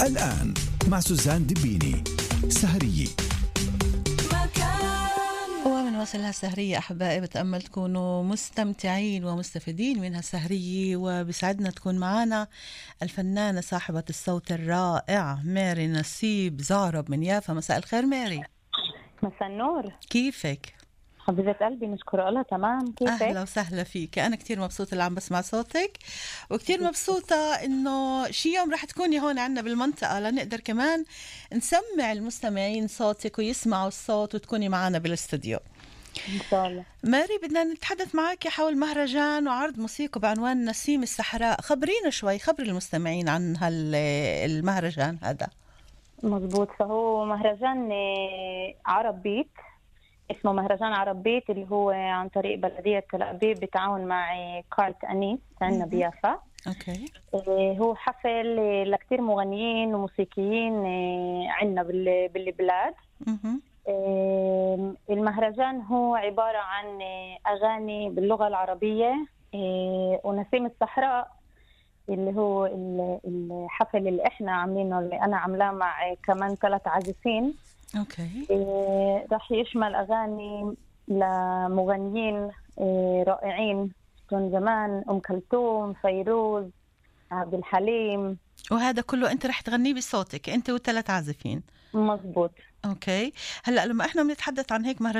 الآن مع سوزان دبيني سهرية. ومن وصلها السهرية أحبائي، بتأمل تكونوا مستمتعين ومستفيدين من هالسهرية، وبسعدنا تكون معنا الفنانة صاحبة الصوت الرائع ماري نصيب زارب من يافا. مساء الخير ماري. مساء النور، كيفك؟ حبيبة قلبي نشكر الله تمام. كيفك؟ أهلا وسهلا فيك. أنا كتير مبسوطة اللي عم بسمع صوتك، وكتير مبسوطة إنه شي يوم رح تكوني هون عنا بالمنطقة لنقدر كمان نسمع المستمعين صوتك ويسمعوا الصوت وتكوني معنا بالاستوديو إن شاء الله. ماري، بدنا نتحدث معك حول مهرجان وعرض موسيقى بعنوان نسيم الصحراء. خبرينا شوي، خبري المستمعين عن المهرجان هذا. مزبوط، فهو مهرجان عرب بيت، اسمه مهرجان عرب بيت، اللي هو عن طريق بلدية تل أبيب بالتعاون مع كارت أنيس عندنا بيافا. أوكي. هو حفل لكتير مغنيين وموسيقيين عندنا بالبلاد. المهرجان هو عبارة عن أغاني باللغة العربية، ونسيم الصحراء اللي هو الحفل اللي احنا عاملينه، اللي أنا عاملاه مع كمان 3 عازفين. أوكي. راح يشمل أغاني لمغنيين رائعين من زمان، أم كلثوم، فيروز، عبد الحليم. وهذا كله أنت رح تغنيه بصوتك أنت و3 عازفين؟ مزبوط. أوكي. هلأ لما إحنا بنتحدث عن هيك مهرجان